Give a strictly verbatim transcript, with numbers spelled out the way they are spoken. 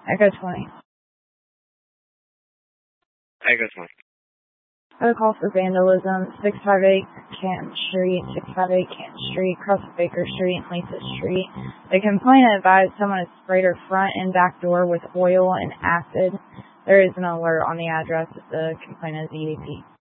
Echo twenty. Echo twenty. A call for vandalism, six five eight Canton Street, six five eight Canton Street, across Baker Street and Lisa Street. The complainant advised someone has sprayed her front and back door with oil and acid. There is an alert on the address of the complainant's E A P.